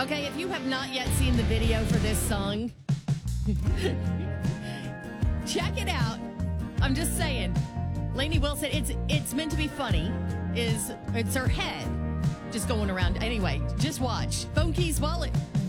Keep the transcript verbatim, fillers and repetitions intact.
Okay, if you have not yet seen the video for this song, check it out. I'm just saying. Lainey Wilson, it's it's meant to be funny. Is it's her head just going around. Anyway, just watch. Phone Keys Wallet.